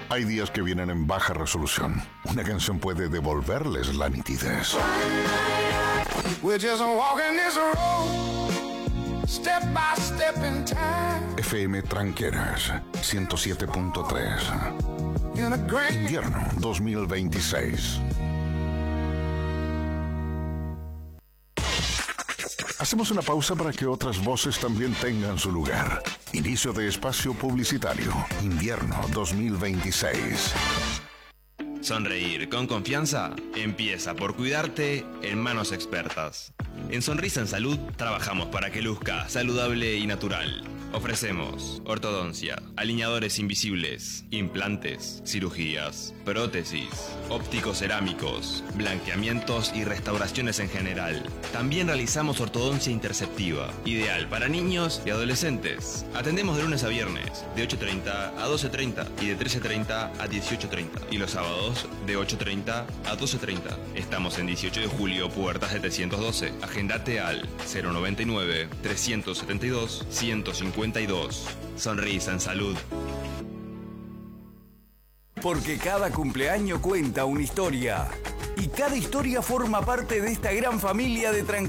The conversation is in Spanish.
Hay días que vienen en baja resolución. Una canción puede devolverles la nitidez. We're just walking this road, step by step in time. FM Tranqueras 107.3. Invierno 2026. Hacemos una pausa para que otras voces también tengan su lugar. Inicio de espacio publicitario. Invierno 2026. Sonreír con confianza empieza por cuidarte en manos expertas. En Sonrisa en Salud trabajamos para que luzca saludable y natural. Ofrecemos ortodoncia, alineadores invisibles, implantes, cirugías, prótesis, ópticos cerámicos, blanqueamientos y restauraciones en general. También realizamos ortodoncia interceptiva, ideal para niños y adolescentes. Atendemos de lunes a viernes, de 8:30 a 12:30 y de 13:30 a 18:30. Y los sábados, de 8:30 a 12:30. Estamos en 18 de julio, puerta 712. Agendate al 099-372-152. Sonrisa en Salud. Porque cada cumpleaños cuenta una historia. Y cada historia forma parte de esta gran familia de Tranqueras.